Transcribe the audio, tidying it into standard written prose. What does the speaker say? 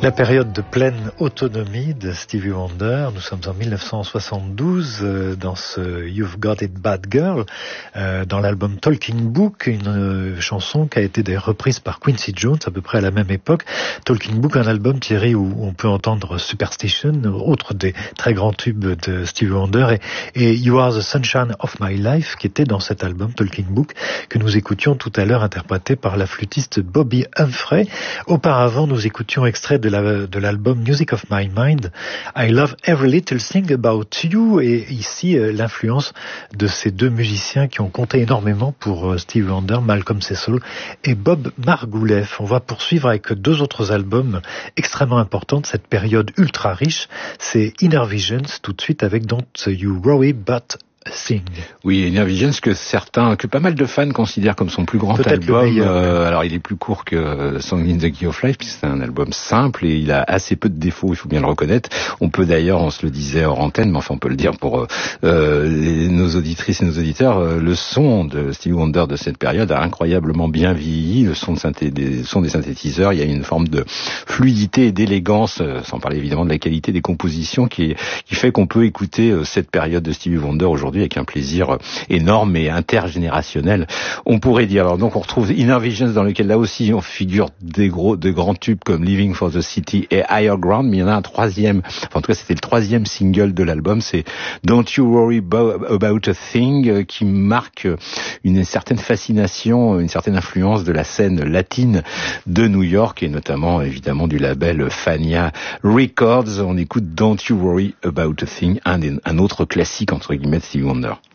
La période de pleine autonomie de Stevie Wonder, nous sommes en 1972 dans ce You've Got It Bad Girl, dans l'album Talking Book, une chanson qui a été d'ailleurs reprise par Quincy Jones à peu près à la même époque. Talking Book, un album, Thierry, où on peut entendre Superstition, autre des très grands tubes de Stevie Wonder, et You Are the Sunshine of My Life, qui était dans cet album Talking Book, que nous écoutions tout à l'heure, interprété par la flûtiste Bobby Humphrey. Auparavant, nous écoutions extrait de l'album Music of My Mind, I Love Every Little Thing About You, et ici l'influence de ces deux musiciens qui ont compté énormément pour Stevie Wonder, Malcolm Cecil et Bob Margouleff. On va poursuivre avec deux autres albums extrêmement importants de cette période ultra riche, c'est Inner Visions, tout de suite avec Don't You Worry But Sing. Oui, Inner Visions que pas mal de fans considèrent comme son plus grand album. Alors il est plus court que Song in the Key of Life puisque c'est un album simple et il a assez peu de défauts, il faut bien le reconnaître. On peut d'ailleurs, on se le disait hors antenne, mais enfin on peut le dire pour nos auditrices et nos auditeurs, le son de Stevie Wonder de cette période a incroyablement bien vieilli. Le son des synthétiseurs, il y a une forme de fluidité et d'élégance, sans parler évidemment de la qualité des compositions qui fait qu'on peut écouter cette période de Stevie Wonder aujourd'hui avec un plaisir énorme et intergénérationnel, on pourrait dire. Alors donc on retrouve Inner Visions dans lequel là aussi on figure de grands tubes comme Living for the City et Higher Ground, mais il y en a un troisième, enfin en tout cas c'était le troisième single de l'album, c'est Don't You Worry About a Thing, qui marque une certaine fascination, une certaine influence de la scène latine de New York et notamment évidemment du label Fania Records. On écoute Don't You Worry About a Thing, un autre classique entre guillemets de Stevie Wonder.